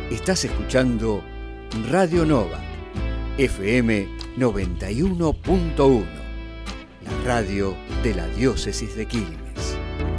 Estás escuchando Radio Nova, FM 91.1, la radio de la diócesis de Quilmes.